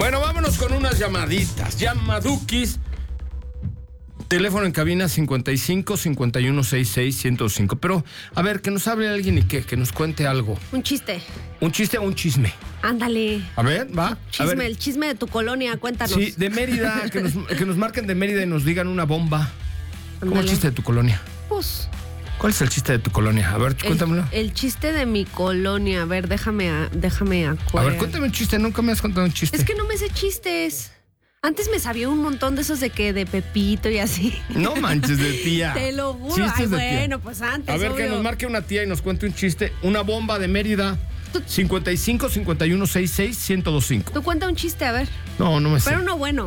Bueno, vámonos con unas llamaditas. Llamaduquis. Teléfono en cabina 55 51 66 1025. Pero, a ver, que nos hable alguien y que nos cuente algo. Un chiste. ¿Un chiste o un chisme? Ándale. A ver, va. Chisme, a ver. el chisme de tu colonia, cuéntanos. Sí, de Mérida, que nos marquen de Mérida y nos digan una bomba. ¿Cómo el chiste de tu colonia? Pues... ¿Cuál es el chiste de tu colonia? A ver, cuéntamelo. El chiste de mi colonia. A ver, déjame acuerdo. A ver, cuéntame un chiste. Nunca me has contado un chiste. Es que no me sé chistes. Antes me sabía un montón de esos de Pepito y así. No manches, de tía. Te lo juro. Chistes Ay, de tía. bueno, pues antes. A ver, obvio. que nos marque una tía y nos cuente un chiste. Una bomba de Mérida. 55 51 66 1025. Tú cuenta un chiste, a ver. No me sé. Pero uno bueno.